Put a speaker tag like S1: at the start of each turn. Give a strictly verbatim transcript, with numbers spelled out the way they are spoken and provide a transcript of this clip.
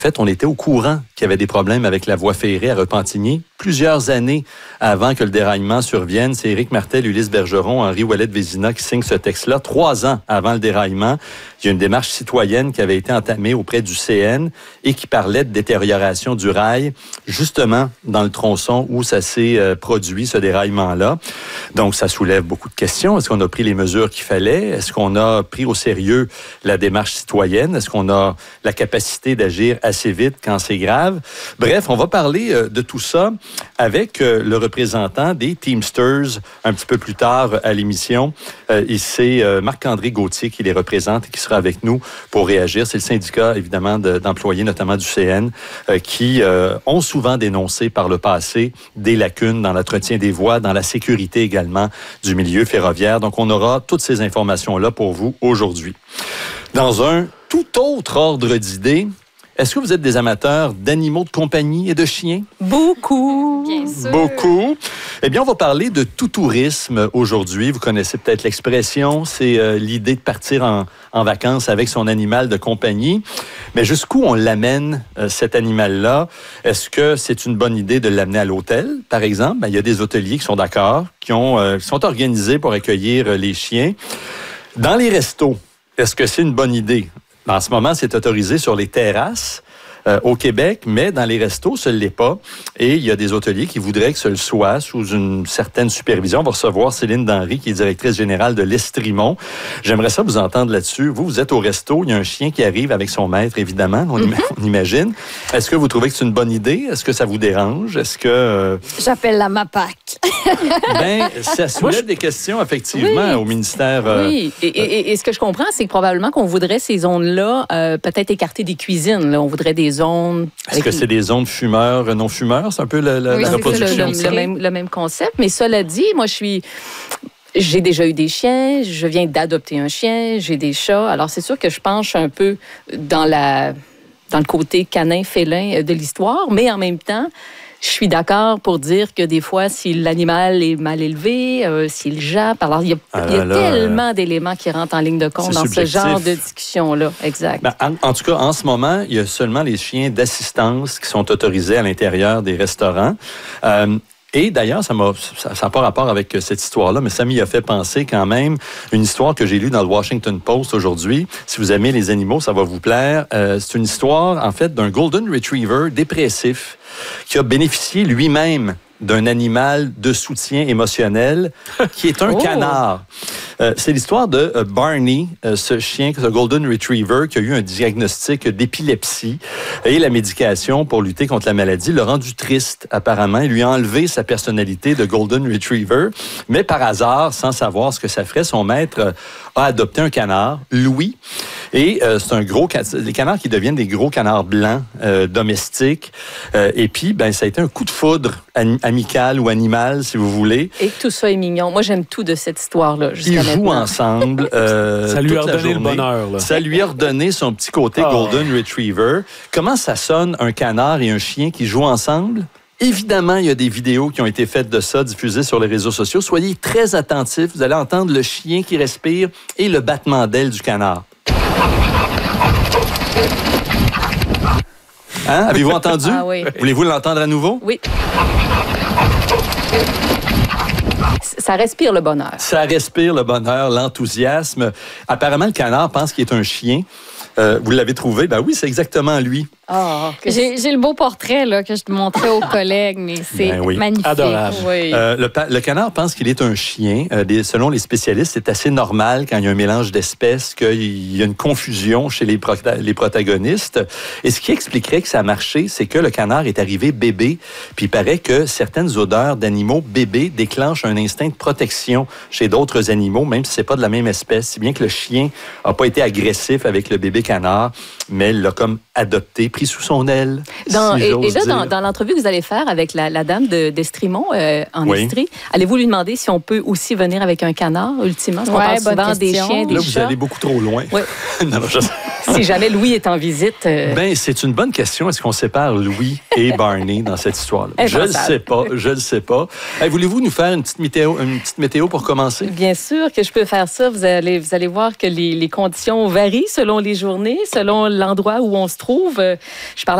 S1: En fait, on était au courant qu'il y avait des problèmes avec la voie ferrée à Repentigny plusieurs années avant que le déraillement survienne. C'est Éric Martel, Ulysse Bergeron, Henri Ouellet-Vézina qui signent ce texte-là. Trois ans avant le déraillement, il y a une démarche citoyenne qui avait été entamée auprès du C N et qui parlait de détérioration du rail, justement dans le tronçon où ça s'est euh, produit, ce déraillement-là. Donc, ça soulève beaucoup de questions. Est-ce qu'on a pris les mesures qu'il fallait? Est-ce qu'on a pris au sérieux la démarche citoyenne? Est-ce qu'on a la capacité d'agir assez vite quand c'est grave? Bref, on va parler euh, de tout ça avec euh, le représentant des Teamsters un petit peu plus tard à l'émission. Euh, et c'est euh, Marc-André Gauthier qui les représente et qui sera avec nous pour réagir. C'est le syndicat, évidemment, de, d'employés, notamment du C N, euh, qui euh, ont souvent dénoncé par le passé des lacunes dans l'entretien des voies, dans la sécurité également du milieu ferroviaire. Donc, on aura toutes ces informations-là pour vous aujourd'hui. Dans un tout autre ordre d'idées, est-ce que vous êtes des amateurs d'animaux de compagnie et de chiens?
S2: Beaucoup.
S3: Bien sûr.
S1: Beaucoup. Eh bien, on va parler de tout-tourisme aujourd'hui. Vous connaissez peut-être l'expression. C'est euh, l'idée de partir en, en vacances avec son animal de compagnie. Mais jusqu'où on l'amène, euh, cet animal-là? Est-ce que c'est une bonne idée de l'amener à l'hôtel, par exemple? Ben, il y a des hôteliers qui sont d'accord, qui, ont, euh, qui sont organisés pour accueillir euh, les chiens. Dans les restos, est-ce que c'est une bonne idée? En ce moment, c'est autorisé sur les terrasses euh, au Québec, mais dans les restos, ce ne l'est pas. Et il y a des hôteliers qui voudraient que ce le soit sous une certaine supervision. On va recevoir Céline Denry, qui est directrice générale de l'Estrimont. J'aimerais ça vous entendre là-dessus. Vous, vous êtes au resto, il y a un chien qui arrive avec son maître, évidemment, on, mm-hmm. on imagine. Est-ce que vous trouvez que c'est une bonne idée? Est-ce que ça vous dérange? Est-ce que... Euh...
S3: J'appelle la MAPAC.
S1: Ben, ça soulève des questions, effectivement, oui. au ministère. Euh,
S2: oui, et, et, et ce que je comprends, c'est que probablement qu'on voudrait ces zones-là euh, peut-être écarter des cuisines. Là. On voudrait des zones...
S1: Est-ce que c'est des zones fumeurs, non-fumeurs? C'est un peu la, la,
S2: oui,
S1: la reproduction?
S2: Le, le, le, même, le même concept. Mais cela dit, moi, je suis... J'ai déjà eu des chiens, je viens d'adopter un chien, j'ai des chats. Alors, c'est sûr que je penche un peu dans, la, dans le côté canin-félin de l'histoire, mais en même temps... Je suis d'accord pour dire que des fois, si l'animal est mal élevé, euh, s'il jappe, alors il y a, ah il y a là, tellement euh, d'éléments qui rentrent en ligne de compte dans subjectif. Ce genre de discussion-là. Exact.
S1: Ben, en, en tout cas, en ce moment, il y a seulement les chiens d'assistance qui sont autorisés à l'intérieur des restaurants. Euh, Et d'ailleurs, ça n'a ça, ça pas rapport avec cette histoire-là, mais ça m'y a fait penser quand même une histoire que j'ai lue dans le Washington Post aujourd'hui. Si vous aimez les animaux, ça va vous plaire. Euh, c'est une histoire, en fait, d'un Golden Retriever dépressif qui a bénéficié lui-même d'un animal de soutien émotionnel qui est un oh. canard. Euh, c'est l'histoire de euh, Barney, euh, ce chien, ce Golden Retriever qui a eu un diagnostic d'épilepsie et la médication pour lutter contre la maladie l'a rendu triste apparemment. Il lui a enlevé sa personnalité de Golden Retriever, mais par hasard, sans savoir ce que ça ferait, son maître euh, a adopté un canard, Louis. Et euh, c'est un gros... Les canards qui deviennent des gros canards blancs euh, domestiques. Euh, et puis, ben, ça a été un coup de foudre amical ou animal, si vous voulez.
S2: Et tout ça est mignon. Moi, j'aime tout de cette histoire-là.
S1: Ils jouent maintenant. ensemble. Euh,
S4: ça lui a redonné
S1: le
S4: bonheur. Là.
S1: Ça lui a redonné son petit côté oh. Golden Retriever. Comment ça sonne, un canard et un chien qui jouent ensemble? Évidemment, il y a des vidéos qui ont été faites de ça, diffusées sur les réseaux sociaux. Soyez très attentifs. Vous allez entendre le chien qui respire et le battement d'ailes du canard. Hein? Avez-vous entendu?
S2: Ah oui.
S1: Voulez-vous l'entendre à nouveau?
S2: Oui. Ça respire le bonheur.
S1: Ça respire le bonheur, l'enthousiasme. Apparemment, le canard pense qu'il est un chien. Euh, vous l'avez trouvé? Ben oui, c'est exactement lui.
S3: Oh, j'ai, j'ai le beau portrait là, que je te montrais aux collègues, mais c'est ben oui. magnifique.
S4: Adorable.
S2: Oui.
S1: Euh, le, le canard pense qu'il est un chien. Euh, des, selon les spécialistes, c'est assez normal quand il y a un mélange d'espèces qu'il y a une confusion chez les, pro- les protagonistes. Et ce qui expliquerait que ça a marché, c'est que le canard est arrivé bébé. Puis il paraît que certaines odeurs d'animaux bébés déclenchent un instinct de protection chez d'autres animaux, même si c'est pas de la même espèce. Si bien que le chien n'a pas été agressif avec le bébé canard, mais il l'a comme adopté, pris sous son aile.
S2: Dans,
S1: si
S2: et, et là,
S1: dire.
S2: dans, dans l'entrevue que vous allez faire avec la, la dame de, d'Estrimont euh, en
S1: oui.
S2: Estrie, allez-vous lui demander si on peut aussi venir avec un canard, ultimement? Parce qu'on
S3: ouais,
S2: parle souvent des chiens, des
S1: là,
S2: chats.
S1: Vous allez beaucoup trop loin.
S2: Oui.
S1: non, non, je...
S2: Si jamais Louis est en visite... Euh...
S1: Ben, c'est une bonne question. Est-ce qu'on sépare Louis et Barney dans cette histoire-là? Je ne le sais pas. Je ne le sais pas. Hey, voulez-vous nous faire une petite météo, une petite météo pour commencer?
S2: Bien sûr que je peux faire ça. Vous allez, vous allez voir que les, les conditions varient selon les journées, selon l'endroit où on se trouve. je parlais